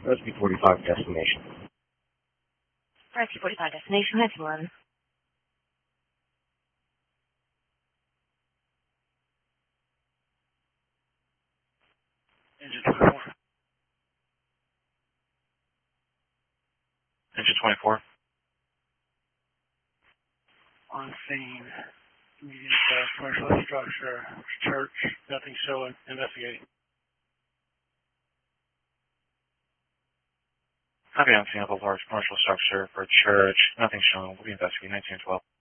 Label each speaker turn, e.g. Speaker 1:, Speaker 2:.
Speaker 1: Rescue 45 destination.
Speaker 2: Rescue 45 destination, that's one.
Speaker 3: Engine 24.
Speaker 4: Engine 24.
Speaker 3: On scene. Immediate commercial structure, church, nothing showing, investigating.
Speaker 4: Copy on scene of a large commercial structure for a church. Nothing shown. We'll be investigating 1912.